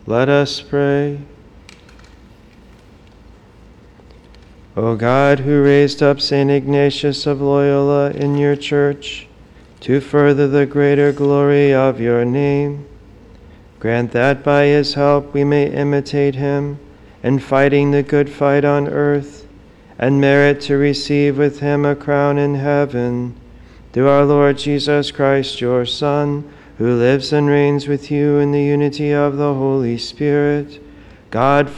Let us pray. O God, who raised up St. Ignatius of Loyola in your church to further the greater glory of your name, grant that by his help we may imitate him in fighting the good fight on earth and merit to receive with him a crown in heaven. Through our Lord Jesus Christ, your Son, who lives and reigns with you in the unity of the Holy Spirit, God,